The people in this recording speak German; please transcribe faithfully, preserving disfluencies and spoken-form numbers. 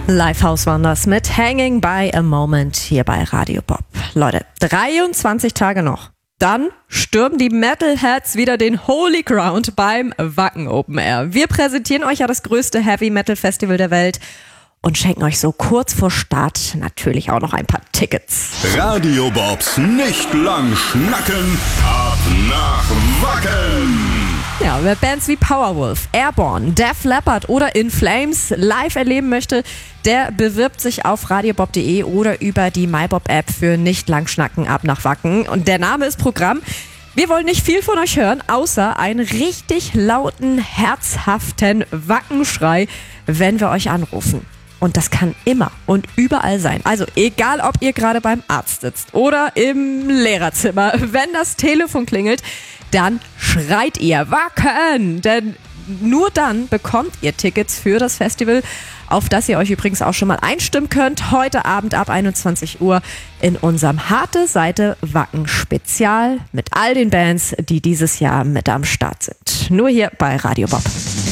Lifehouse waren das mit Hanging by a Moment hier bei Radio Bob. Leute, dreiundzwanzig Tage noch. Dann stürmen die Metalheads wieder den Holy Ground beim Wacken Open Air. Wir präsentieren euch ja das größte Heavy Metal Festival der Welt und schenken euch so kurz vor Start natürlich auch noch ein paar Tickets. Radio Bobs nicht lang schnacken, ab nach Wacken! Ja, wer Bands wie Powerwolf, Airborne, Def Leppard oder In Flames live erleben möchte, der bewirbt sich auf radiobob punkt de oder über die MyBob-App für nicht lang schnacken ab nach Wacken. Und der Name ist Programm. Wir wollen nicht viel von euch hören, außer einen richtig lauten, herzhaften Wackenschrei, wenn wir euch anrufen. Und das kann immer und überall sein. Also egal, ob ihr gerade beim Arzt sitzt oder im Lehrerzimmer, wenn das Telefon klingelt, dann schreit ihr Wacken! Denn nur dann bekommt ihr Tickets für das Festival, auf das ihr euch übrigens auch schon mal einstimmen könnt. Heute Abend ab einundzwanzig Uhr in unserem Harte Seite Wacken Spezial mit all den Bands, die dieses Jahr mit am Start sind. Nur hier bei Radio Bob.